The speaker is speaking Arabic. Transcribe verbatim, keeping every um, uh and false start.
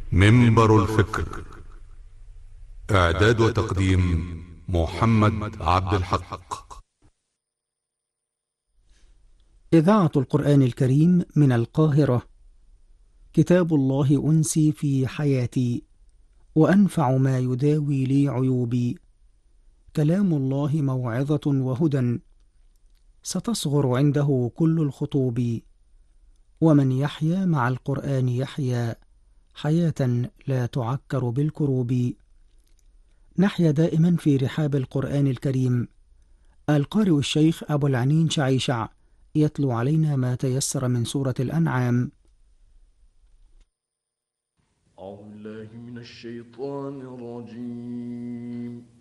منبر الفكر. إعداد وتقديم محمد عبد الحق. إذاعة القرآن الكريم من القاهرة. كتاب الله أنسي في حياتي، وأنفع ما يداوي لي عيوبي. كلام الله موعظة وهدى، ستصغر عنده كل الخطوب. ومن يحيا مع القرآن يحيا حياة لا تعكر بالكروب. نحيا دائما في رحاب القرآن الكريم. القارئ الشيخ أبو العنين شعيشع يتلو علينا ما تيسر من سورة الأنعام. أعوذ بالله من الشيطان الرجيم.